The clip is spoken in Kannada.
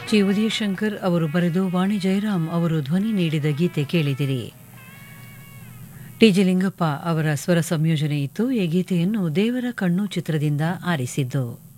ಜಿ ಉದಯಶಂಕರ್ ಅವರು ಬರೆದು ವಾಣಿ ಜಯರಾಮ್ ಅವರು ಧ್ವನಿ ನೀಡಿದ ಗೀತೆ ಕೇಳಿದಿರಿ. ಟಿ.ಜಿ. ಲಿಂಗಪ್ಪ ಅವರ ಸ್ವರ ಸಂಯೋಜನೆ ಇತ್ತು. ಈ ಗೀತೆಯನ್ನು ದೇವರ ಕಣ್ಣು ಚಿತ್ರದಿಂದ ಆರಿಸಿದ್ದು.